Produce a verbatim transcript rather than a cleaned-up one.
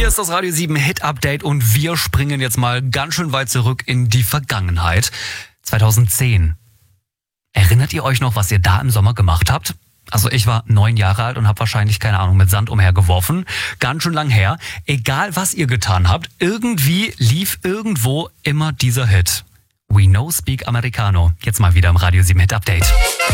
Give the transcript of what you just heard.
Hier ist das Radio sieben Hit Update und wir springen jetzt mal ganz schön weit zurück in die Vergangenheit. zweitausendzehn. Erinnert ihr euch noch, was ihr da im Sommer gemacht habt? Also ich war neun Jahre alt und habe wahrscheinlich, keine Ahnung, mit Sand umhergeworfen. Ganz schön lang her. Egal, was ihr getan habt, irgendwie lief irgendwo immer dieser Hit. We Know Speak Americano. Jetzt mal wieder im Radio sieben Hit Update.